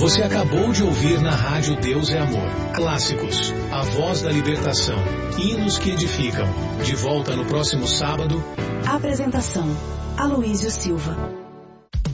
Você acabou de ouvir na Rádio Deus é Amor. Clássicos, a voz da libertação, hinos que edificam. De volta no próximo sábado. Apresentação: Aloísio Silva.